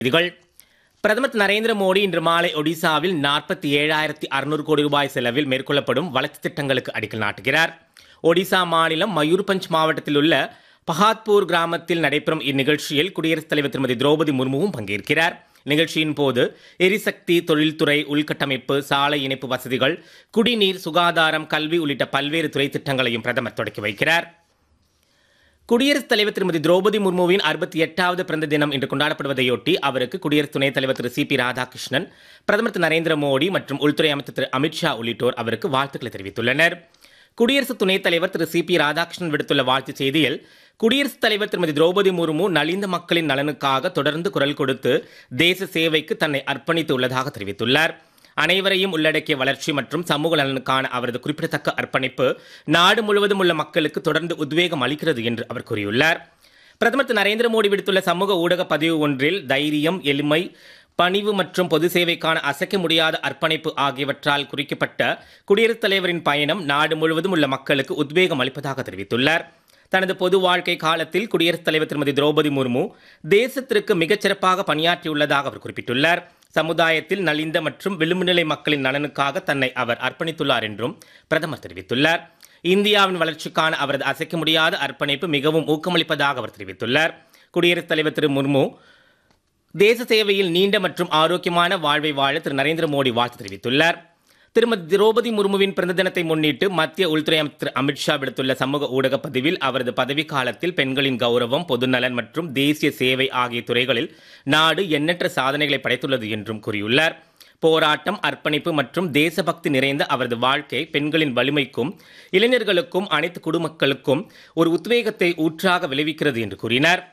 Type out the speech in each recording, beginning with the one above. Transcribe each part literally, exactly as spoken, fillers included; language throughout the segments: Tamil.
செய்திகள். பிரதமர் நரேந்திர மோடி இன்று மாலை ஒடிசாவில் நாற்பத்தி ஏழாயிரத்தி அறுநூறு கோடி ரூபாய் செலவில் மேற்கொள்ளப்படும் வளர்ச்சித் திட்டங்களுக்கு அடிக்கல் நாட்டுகிறார். ஒடிசா மாநிலம் மயூர்பஞ்ச் மாவட்டத்தில் உள்ள பஹாத்பூர் கிராமத்தில் நடைபெறும் இந்நிகழ்ச்சியில் குடியரசுத் தலைவர் திருமதி திரௌபதி முர்முவும் பங்கேற்கிறார். நிகழ்ச்சியின் போது எரிசக்தி, தொழில்துறை, உள்கட்டமைப்பு, சாலை இணைப்பு வசதிகள், குடிநீர், சுகாதாரம், கல்வி உள்ளிட்ட பல்வேறு துறை திட்டங்களையும் பிரதமர் தொடக்கி வைக்கிறார். குடியரசுத் தலைவர் திருமதி திரௌபதி முர்முவின் அறுபத்தி எட்டாவது பிறந்த தினம் இன்று கொண்டாடப்படுவதையொட்டி அவருக்கு குடியரசு துணைத் தலைவர் திரு சி பி ராதாகிருஷ்ணன், பிரதமர் திரு நரேந்திர மோடி மற்றும் உள்துறை அமைச்சர் திரு அமித்ஷா உள்ளிட்டோர் அவருக்கு வாழ்த்துக்களை தெரிவித்துள்ளனர். குடியரசு துணைத் தலைவர் திரு சி பி ராதாகிருஷ்ணன் விடுத்துள்ள வாழ்த்துச் செய்தியில், குடியரசுத் தலைவர் திருமதி திரௌபதி முர்மு நலிந்த மக்களின் நலனுக்காக தொடர்ந்து குரல் கொடுத்து தேச சேவைக்கு தன்னை அர்ப்பணித்து உள்ளதாக தெரிவித்துள்ளார். அனைவரையும் உள்ளடக்கிய வளர்ச்சி மற்றும் சமூக நலனுக்கான அவரது குறிப்பிடத்தக்க அர்ப்பணிப்பு நாடு முழுவதும் உள்ள மக்களுக்கு தொடர்ந்து உத்வேகம் அளிக்கிறது என்று அவர் கூறியுள்ளார். பிரதமர் திரு நரேந்திர மோடி விடுத்துள்ள சமூக ஊடக பதிவு ஒன்றில் தைரியம், எளிமை, பணிவு மற்றும் பொது சேவைக்கான அசைக்க முடியாத அர்ப்பணிப்பு ஆகியவற்றால் குறிக்கப்பட்ட குடியரசுத் தலைவரின் பயணம் நாடு முழுவதும் உள்ள மக்களுக்கு உத்வேகம் அளிப்பதாக தெரிவித்துள்ளார். தனது பொது வாழ்க்கை காலத்தில் குடியரசுத் தலைவர் திருமதி திரௌபதி முர்மு தேசத்திற்கு மிகச்சிறப்பாக பணியாற்றியுள்ளதாக அவர் குறிப்பிட்டுள்ளார். சமுதாயத்தில் நலிந்த மற்றும் விளிம்பு நிலை மக்களின் நலனுக்காக தன்னை அவர் அர்ப்பணித்துள்ளார் என்றும் பிரதமர் தெரிவித்துள்ளார். இந்தியாவின் வளர்ச்சிக்கான அவரது அசைக்க முடியாத அர்ப்பணிப்பு மிகவும் ஊக்கமளிப்பதாக அவர் தெரிவித்துள்ளார். குடியரசுத் தலைவர் திரு முர்மு தேச சேவையில் நீண்ட மற்றும் ஆரோக்கியமான வாழ்வை வாழ திரு நரேந்திர மோடி வாழ்த்து தெரிவித்துள்ளார். திருமதி திரௌபதி முர்முவின் பிறந்த தினத்தை முன்னிட்டு மத்திய உள்துறை அமைச்சர் திரு அமித்ஷா விடுத்துள்ள சமூக ஊடக பதிவில் அவரது பதவி காலத்தில் பெண்களின் கௌரவம், பொதுநலன் மற்றும் தேசிய சேவை ஆகிய துறைகளில் நாடு எண்ணற்ற சாதனைகளை படைத்துள்ளது என்றும் கூறியுள்ளார். போராட்டம், அர்ப்பணிப்பு மற்றும் தேசபக்தி நிறைந்த அவரது வாழ்க்கை பெண்களின் வலிமைக்கும் இளைஞர்களுக்கும் அனைத்து குடிமக்களுக்கும் ஒரு உத்வேகத்தை ஊற்றாக விளைவிக்கிறது என்று கூறினார்.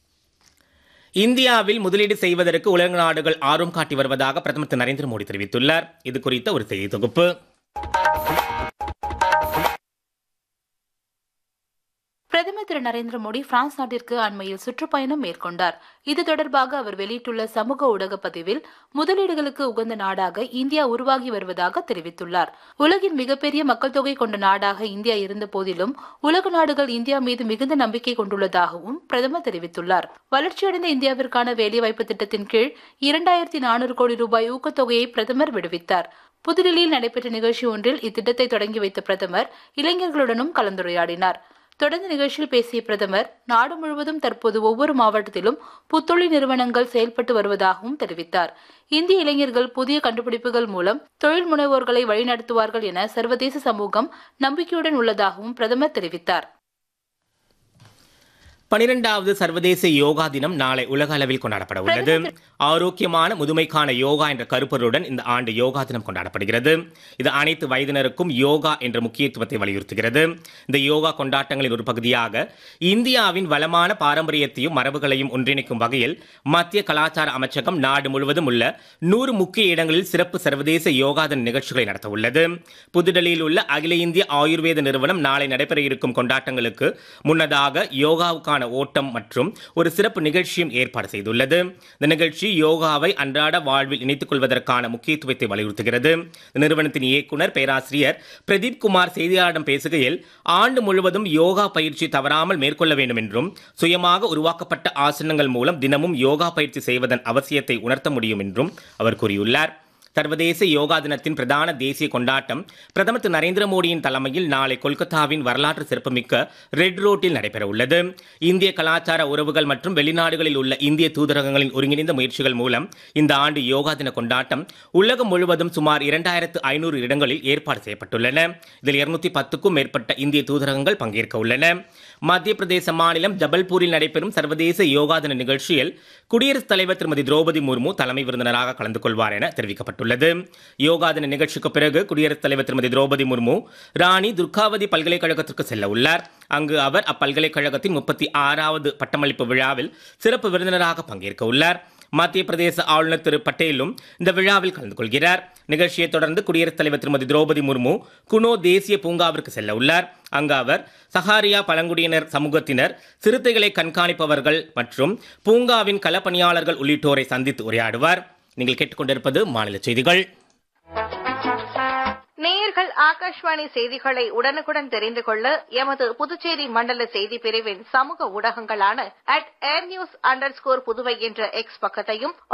இந்தியாவில் முதலீடு செய்வதற்கு உலக நாடுகள் ஆர்வம் காட்டி வருவதாக பிரதமர் திரு நரேந்திர மோடி தெரிவித்துள்ளார். இது குறித்த ஒரு செய்தி தொகுப்பு. பிரதமர் திரு நரேந்திர மோடி பிரான்ஸ் நாட்டிற்கு அண்மையில் சுற்றுப்பயணம் மேற்கொண்டார். இது தொடர்பாக அவர் வெளியிட்டுள்ள சமூக ஊடக பதிவில் முதலீடுகளுக்கு உகந்த நாடாக இந்தியா உருவாகி வருவதாக தெரிவித்துள்ளார். உலகின் மிகப்பெரிய மக்கள் தொகை கொண்ட நாடாக இந்தியா இருந்த போதிலும் உலக நாடுகள் இந்தியா மீது மிகுந்த நம்பிக்கை கொண்டுள்ளதாகவும் பிரதமர் தெரிவித்துள்ளார். வளர்ச்சியடைந்த இந்தியாவிற்கான வேலைவாய்ப்பு திட்டத்தின் கீழ் இரண்டாயிரத்தி நானூறு கோடி ரூபாய் ஊக்கத்தொகையை பிரதமர் விடுவித்தார். புதுடில்லியில் நடைபெற்ற நிகழ்ச்சி ஒன்றில் இத்திட்டத்தை தொடங்கி வைத்த பிரதமர் இளைஞர்களுடனும் கலந்துரையாடினார். தொடர்ந்து நிகழ்ச்சியில் பேசிய பிரதமர், நாடு முழுவதும் தற்போது ஒவ்வொரு மாவட்டத்திலும் புத்தொழில் நிறுவனங்கள் செயல்பட்டு வருவதாகவும் தெரிவித்தார். இந்திய இளைஞர்கள் புதிய கண்டுபிடிப்புகள் மூலம் தொழில் முனைவோர்களை வழிநடத்துவார்கள் என சர்வதேச சமூகம் நம்பிக்கையுடன் உள்ளதாகவும் பிரதமர் தெரிவித்தார். பனிரெண்டாவது சர்வதேச யோகா தினம் நாளை உலக அளவில் கொண்டாடப்பட உள்ளது. ஆரோக்கியமான முதுமைக்கான யோகா என்ற கருப்பொருளுடன் இந்த ஆண்டு யோகா தினம் கொண்டாடப்படுகிறது. இது அனைத்து வயதினருக்கும் யோகா என்ற முக்கியத்துவத்தை வலியுறுத்துகிறது. இந்த யோகா கொண்டாட்டங்களின் ஒரு பகுதியாக இந்தியாவின் வளமான பாரம்பரியத்தையும் மரபுகளையும் ஒன்றிணைக்கும் வகையில் மத்திய கலாச்சார அமைச்சகம் நாடு முழுவதும் உள்ள நூறு முக்கிய இடங்களில் சிறப்பு சர்வதேச யோகா தின நிகழ்ச்சிகளை நடத்த உள்ளது. புதுடெல்லியில் உள்ள அகில இந்திய ஆயுர்வேத நிறுவனம் நாளை நடைபெற இருக்கும் கொண்டாட்டங்களுக்கு முன்னதாக யோகாவுக்கான ஓட்டம் மற்றும் ஒரு சிறப்பு நிகழ்ச்சியும் ஏற்பாடு செய்துள்ளது. இந்த நிகழ்ச்சி யோகாவை அன்றாட வாழ்வில் இணைத்துக் கொள்வதற்கான முக்கியத்துவத்தை வலியுறுத்துகிறது. நிறுவனத்தின் இயக்குனர் பேராசிரியர் பிரதீப் குமார் செய்தியாளரிடம் பேசுகையில், ஆண்டு முழுவதும் யோகா பயிற்சி தவறாமல் மேற்கொள்ள வேண்டும் என்றும் சுயமாக உருவாக்கப்பட்ட ஆசனங்கள் மூலம் தினமும் யோகா பயிற்சி செய்வதன் அவசியத்தை உணர்த்த முடியும் என்றும் அவர் கூறியுள்ளார். சர்வதேச யோகா தினத்தின் பிரதான தேசிய கொண்டாட்டம் பிரதமர் திரு நரேந்திர மோடியின் தலைமையில் நாளை கொல்கத்தாவின் வரலாற்று சிறப்புமிக்க ரெட் ரோட்டில் நடைபெற உள்ளது. இந்திய கலாச்சார உறவுகள் மற்றும் வெளிநாடுகளில் உள்ள இந்திய தூதரகங்களின் ஒருங்கிணைந்த முயற்சிகள் மூலம் இந்த ஆண்டு யோகா தின கொண்டாட்டம் உலகம் முழுவதும் சுமார் இரண்டாயிரத்து ஐநூறு இடங்களில் ஏற்பாடு செய்யப்பட்டுள்ளன. இதில் இருநூத்தி பத்துக்கும் மேற்பட்ட இந்திய தூதரகங்கள் பங்கேற்க உள்ளன. மத்திய பிரதேச மாநிலம் ஜபல்பூரில் நடைபெறும் சர்வதேச யோகா தின நிகழ்ச்சியில் குடியரசுத் தலைவர் திருமதி திரௌபதி முர்மு தலைமை விருந்தினராக கலந்து கொள்வார் என தெரிவிக்கப்பட்டுள்ளது. யோகா தின நிகழ்ச்சிக்கு பிறகு குடியரசுத் தலைவர் திருமதி திரௌபதி முர்மு ராணி துர்காவதி பல்கலைக்கழகத்திற்கு செல்ல உள்ளார். அங்கு அவர் அப்பல்கலைக்கழகத்தின் முப்பத்தி ஆறாவது பட்டமளிப்பு விழாவில் சிறப்பு விருந்தினராக பங்கேற்க உள்ளார். மத்திய பிரதேச ஆளுநர் திரு பட்டேலும் இந்த விழாவில் கலந்து கொள்கிறார். நிகழ்ச்சியை தொடர்ந்து குடியரசுத் தலைவர் திருமதி திரௌபதி முர்மு குனோ தேசிய பூங்காவிற்கு செல்ல உள்ளார். அங்கு அவர் சஹாரியா பழங்குடியினர் சமூகத்தினர், சிறுத்தைகளை கண்காணிப்பவர்கள் மற்றும் பூங்காவின் களப்பணியாளர்கள் உள்ளிட்டோரை சந்தித்து உரையாடுவார். நீங்கள் கேட்டுக்கொண்டிருப்பது மாநில செய்திகள். நேயர்கள் ஆகாஷ்வாணி செய்திகளை உடனுக்குடன் தெரிந்து கொள்ள எமது புதுச்சேரி மண்டல செய்தி பிரிவின் சமூக ஊடகங்களான at air news under score Puduvai என்ற எக்ஸ் பக்கத்தையும்